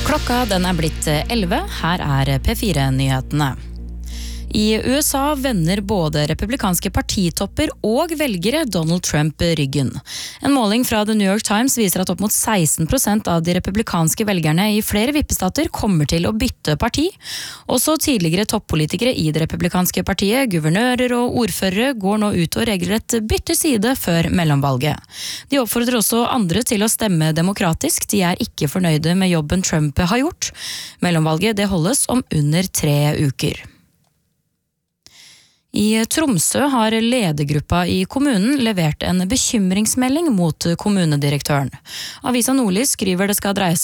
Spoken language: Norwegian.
Klokka den blitt 11, her P4-nyhetene. I USA vender både republikanske partitopper og velgere Donald Trump ryggen. En måling fra The New York Times viser at opp mot 16% av de republikanske velgerne i flere vippestater kommer til å bytte parti. Også tidligere toppolitikere i det republikanske partiet, guvernører og ordførere går nå ut og regelrett bytter side før mellomvalget. De oppfordrer også andre til å stemme demokratisk. De ikke fornøyde med jobben Trump har gjort. Mellomvalget det holdes om under 3 uker. I Tromsø har ledergruppa i kommunen levert en bekymringsmelding mot kommunedirektøren. Avisa Nordlys skriver det skal dreie seg